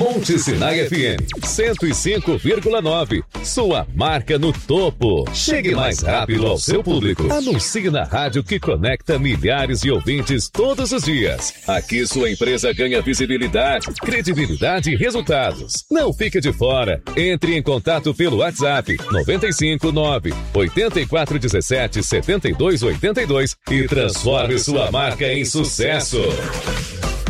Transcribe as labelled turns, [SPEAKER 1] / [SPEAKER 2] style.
[SPEAKER 1] Monte Sinai FM 105,9. Sua marca no topo. Chegue mais rápido ao seu público. Anuncie na rádio que conecta milhares de ouvintes todos os dias. Aqui sua empresa ganha visibilidade, credibilidade e resultados. Não fique de fora. Entre em contato pelo WhatsApp 959 8417 7282 e transforme sua marca em sucesso.